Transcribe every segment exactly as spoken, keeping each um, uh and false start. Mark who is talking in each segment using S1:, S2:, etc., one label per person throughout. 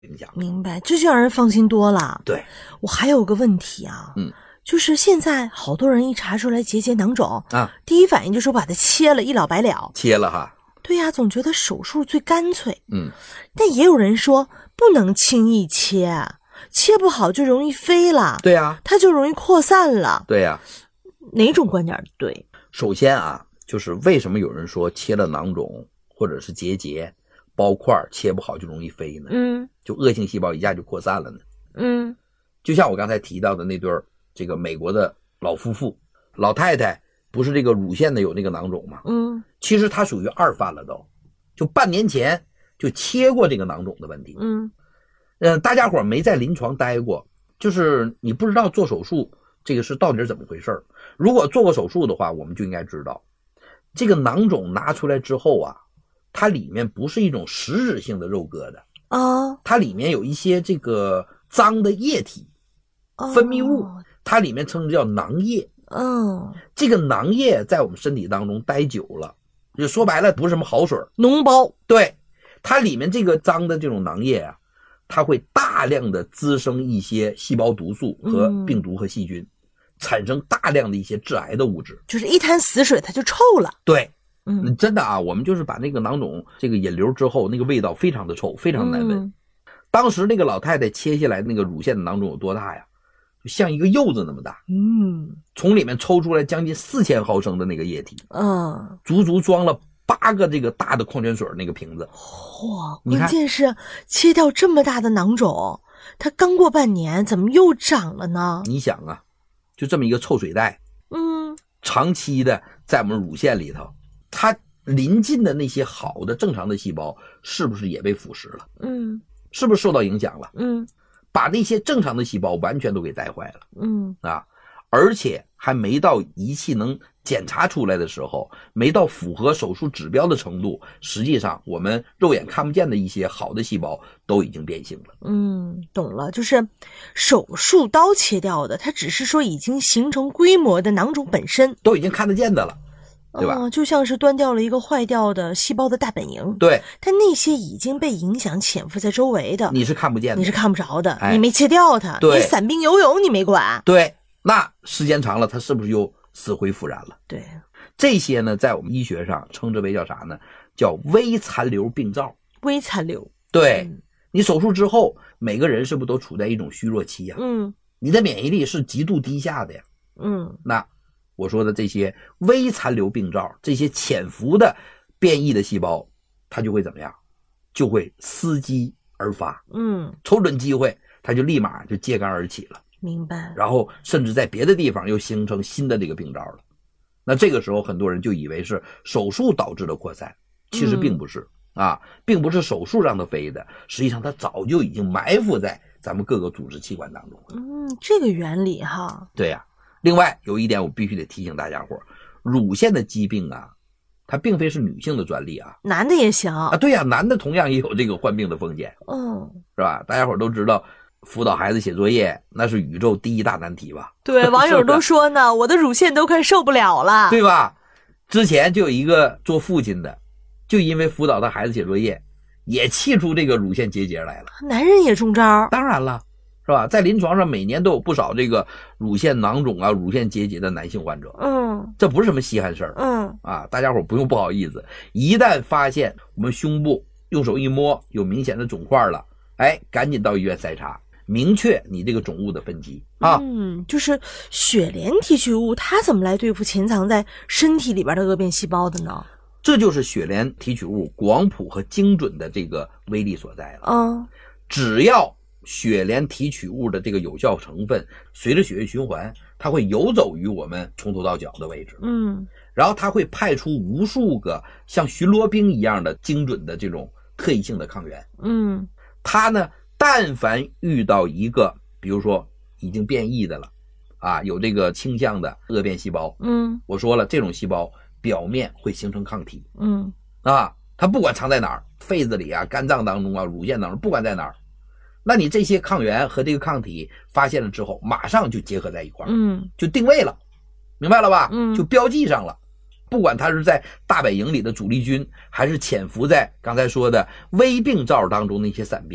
S1: 影响。
S2: 明白，这就让人放心多了。
S1: 对，
S2: 我还有个问题啊，
S1: 嗯，
S2: 就是现在好多人一查出来结节囊肿
S1: 啊，
S2: 第一反应就是把它切了，一了百了。
S1: 切了哈。
S2: 对呀、啊，总觉得手术最干脆。
S1: 嗯，
S2: 但也有人说不能轻易切，切不好就容易飞了。
S1: 对呀、啊，
S2: 它就容易扩散了。
S1: 对呀、啊，
S2: 哪种观点对？
S1: 首先啊，就是为什么有人说切了囊肿或者是结节、包块切不好就容易飞呢？
S2: 嗯，
S1: 就恶性细胞一下就扩散了呢？
S2: 嗯，
S1: 就像我刚才提到的那对这个美国的老夫妇，老太太不是这个乳腺的有那个囊肿吗？
S2: 嗯，
S1: 其实她属于二犯了都，就半年前就切过这个囊肿的问题。
S2: 嗯，
S1: 呃，大家伙没在临床待过，就是你不知道做手术这个是到底是怎么回事。如果做过手术的话，我们就应该知道，这个囊肿拿出来之后啊，它里面不是一种实质性的肉疙瘩
S2: 啊，
S1: 它里面有一些这个脏的液体、分泌物，它里面称之叫囊液。
S2: 嗯，
S1: 这个囊液在我们身体当中待久了，就说白了不是什么好水，
S2: 脓包。
S1: 对，它里面这个脏的这种囊液啊，它会大量的滋生一些细胞毒素和病毒和细菌，嗯、产生大量的一些致癌的物质，
S2: 就是一滩死水它就臭了。
S1: 对，
S2: 嗯，
S1: 真的啊，我们就是把那个囊肿这个引流之后，那个味道非常的臭，非常难闻。嗯、当时那个老太太切下来那个乳腺的囊肿有多大呀？就像一个柚子那么大。
S2: 嗯，
S1: 从里面抽出来将近四千毫升的那个液体，
S2: 嗯，
S1: 足足装了八个这个大的矿泉水那个瓶子。
S2: 哇，关键是切掉这么大的囊肿，它刚过半年，怎么又长了呢？
S1: 你想啊，就这么一个臭水袋，
S2: 嗯，
S1: 长期的在我们乳腺里头，它临近的那些好的正常的细胞，是不是也被腐蚀了？
S2: 嗯，
S1: 是不是受到影响了？
S2: 嗯，
S1: 把那些正常的细胞完全都给带坏了。
S2: 嗯
S1: 啊，而且还没到仪器能检查出来的时候，没到符合手术指标的程度，实际上我们肉眼看不见的一些好的细胞都已经变性了。
S2: 嗯，懂了，就是手术刀切掉的，它只是说已经形成规模的囊肿本身
S1: 都已经看得见的了，对吧？
S2: 嗯，就像是端掉了一个坏掉的细胞的大本营。
S1: 对，
S2: 但那些已经被影响潜伏在周围的，
S1: 你是看不见的，
S2: 你是看不着的，
S1: 哎、
S2: 你没切掉它，
S1: 对，
S2: 你散兵游泳你没管，
S1: 对，那时间长了，它是不是又死灰复燃了？
S2: 对，
S1: 这些呢，在我们医学上称之为叫啥呢？叫微残留病灶。
S2: 微残留，
S1: 对、
S2: 嗯、
S1: 你手术之后，每个人是不是都处在一种虚弱期呀、啊？
S2: 嗯，
S1: 你的免疫力是极度低下的呀。
S2: 嗯，
S1: 那我说的这些微残留病灶，这些潜伏的变异的细胞，它就会怎么样？就会伺机而发。
S2: 嗯，
S1: 瞅准机会，它就立马就揭竿而起了。
S2: 明白。
S1: 然后甚至在别的地方又形成新的这个病灶了。那这个时候很多人就以为是手术导致的扩散，其实并不是、嗯、啊，并不是手术让它飞的，实际上它早就已经埋伏在咱们各个组织器官当中了。
S2: 嗯，这个原理哈。
S1: 对呀、啊。另外有一点我必须得提醒大家伙，乳腺的疾病啊，它并非是女性的专利啊，
S2: 男的也行
S1: 啊。对呀、啊，男的同样也有这个患病的风险。
S2: 嗯，
S1: 是吧？大家伙都知道辅导孩子写作业那是宇宙第一大难题吧？
S2: 对，网友都说呢，我的乳腺都快受不了了，
S1: 对吧？之前就有一个做父亲的，就因为辅导他孩子写作业，也气出这个乳腺结节来了。
S2: 男人也中招？
S1: 当然了，是吧？在临床上每年都有不少这个乳腺囊肿啊、乳腺结节的男性患者。
S2: 嗯，
S1: 这不是什么稀罕事儿。
S2: 嗯
S1: 啊，大家伙不用不好意思，一旦发现我们胸部用手一摸有明显的肿块了，哎，赶紧到医院筛查，明确你这个肿物的分级啊。
S2: 嗯，就是血莲提取物，它怎么来对付潜藏在身体里边的恶变细胞的呢？
S1: 这就是血莲提取物广谱和精准的这个威力所在了。
S2: 嗯，
S1: 只要血莲提取物的这个有效成分随着血液循环，它会游走于我们从头到脚的位置。
S2: 嗯，
S1: 然后它会派出无数个像巡逻兵一样的精准的这种特异性的抗原。
S2: 嗯，
S1: 它呢，但凡遇到一个比如说已经变异的了啊，有这个倾向的恶变细胞，
S2: 嗯，
S1: 我说了，这种细胞表面会形成抗体。
S2: 嗯，
S1: 啊，它不管藏在哪儿，肺子里啊、肝脏当中啊、乳腺当中，不管在哪儿，那你这些抗原和这个抗体发现了之后，马上就结合在一块儿，
S2: 嗯，
S1: 就定位了，明白了吧？
S2: 嗯，
S1: 就标记上了。不管它是在大本营里的主力军，还是潜伏在刚才说的微病灶当中那些散兵，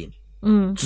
S2: 嗯。